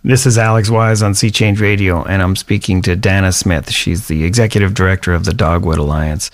This is Alex Wise on Sea Change Radio, and I'm speaking to Dana Smith. She's the executive director of the Dogwood Alliance.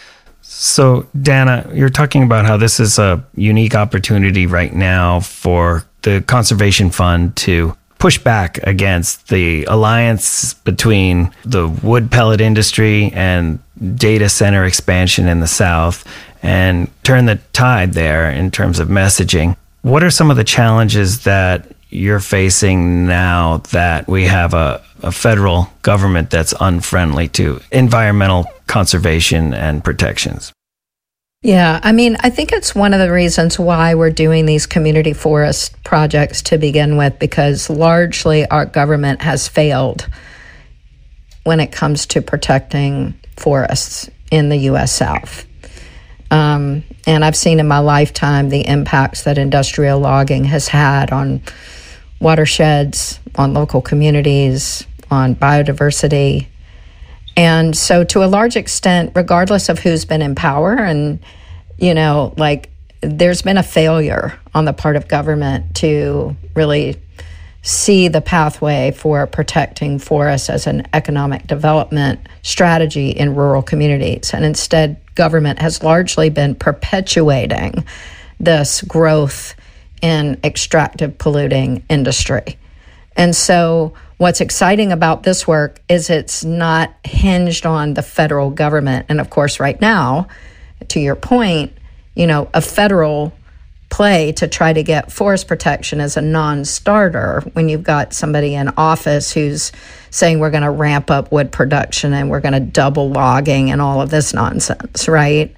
So, Dana, you're talking about how this is a unique opportunity right now for the Conservation Fund to push back against the alliance between the wood pellet industry and data center expansion in the South and turn the tide there in terms of messaging. What are some of the challenges that you're facing now that we have a federal government that's unfriendly to environmental conservation and protections? Yeah, I mean, I think it's one of the reasons why we're doing these community forest projects to begin with, because largely our government has failed when it comes to protecting forests in the U.S. South. And I've seen in my lifetime the impacts that industrial logging has had on watersheds, on local communities, on biodiversity. And so to a large extent, regardless of who's been in power, and, you know, like there's been a failure on the part of government to really see the pathway for protecting forests as an economic development strategy in rural communities. And instead, government has largely been perpetuating this growth in extractive polluting industry. And so what's exciting about this work is it's not hinged on the federal government. And of course, right now, to your point, you know, a federal play to try to get forest protection is a non-starter when you've got somebody in office who's saying we're going to ramp up wood production and we're going to double logging and all of this nonsense, right?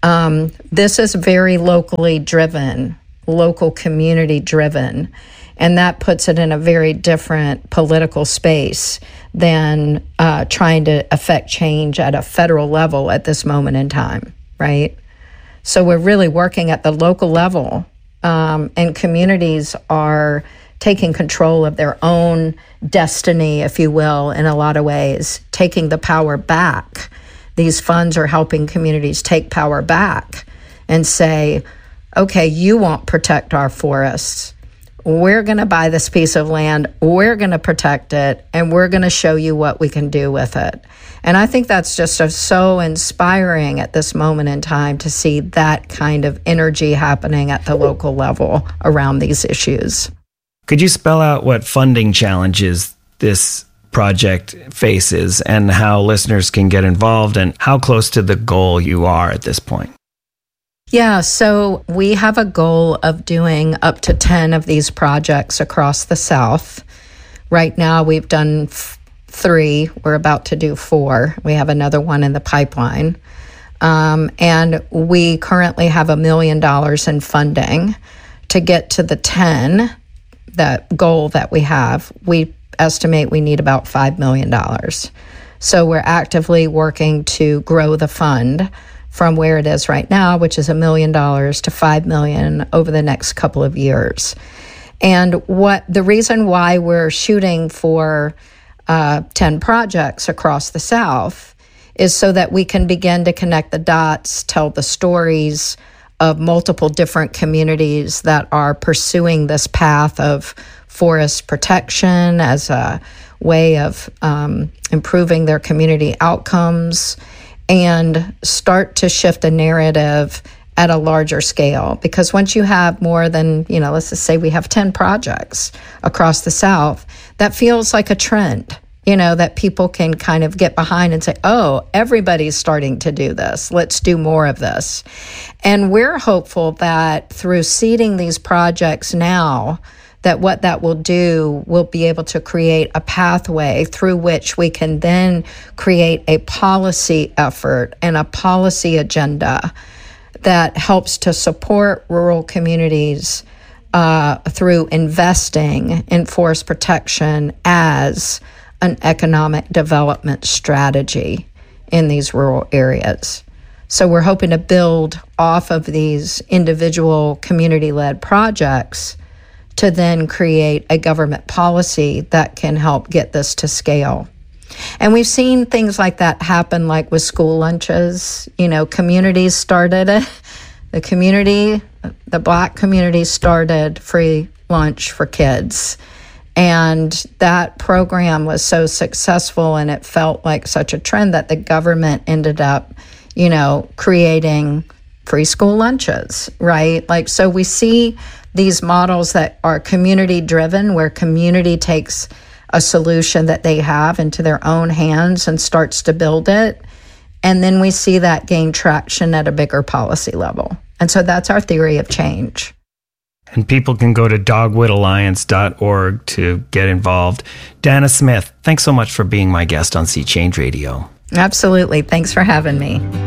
This is very locally driven, local community driven. And that puts it in a very different political space than trying to affect change at a federal level at this moment in time, right? So we're really working at the local level, and communities are taking control of their own destiny, if you will, in a lot of ways, taking the power back. These funds are helping communities take power back and say, okay, you won't protect our forests. We're going to buy this piece of land, we're going to protect it, and we're going to show you what we can do with it. And I think that's just so inspiring at this moment in time to see that kind of energy happening at the local level around these issues. Could you spell out what funding challenges this project faces and how listeners can get involved and how close to the goal you are at this point? Yeah, so we have a goal of doing up to 10 of these projects across the South. Right now, we've done 3. We're about to do 4. We have another one in the pipeline. And we currently have $1 million in funding to get to the 10, that goal that we have. We estimate we need about $5 million. So we're actively working to grow the fund from where it is right now, which is $1 million to $5 million over the next couple of years. And the reason why we're shooting for 10 projects across the South is so that we can begin to connect the dots, tell the stories of multiple different communities that are pursuing this path of forest protection as a way of improving their community outcomes, and start to shift a narrative at a larger scale. Because once you have more than, let's just say we have 10 projects across the South, that feels like a trend, that people can kind of get behind and say, oh, everybody's starting to do this. Let's do more of this. And we're hopeful that through seeding these projects now, that what that will do will be able to create a pathway through which we can then create a policy effort and a policy agenda that helps to support rural communities through investing in forest protection as an economic development strategy in these rural areas. So we're hoping to build off of these individual community-led projects to then create a government policy that can help get this to scale. And we've seen things like that happen, like with school lunches. Communities started it. The Black community started free lunch for kids. And that program was so successful and it felt like such a trend that the government ended up, creating free school lunches, right? Like, so we see these models that are community driven, where community takes a solution that they have into their own hands and starts to build it. And then we see that gain traction at a bigger policy level. And so that's our theory of change. And people can go to dogwoodalliance.org to get involved. Dana Smith, thanks so much for being my guest on Sea Change Radio. Absolutely. Thanks for having me.